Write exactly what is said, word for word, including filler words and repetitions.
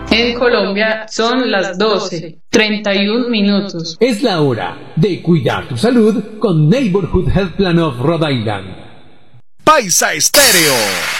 En Colombia son las doce, treinta y un minutos. Es la hora de cuidar tu salud con Neighborhood Health Plan of Rhode Island. Paisa Estéreo.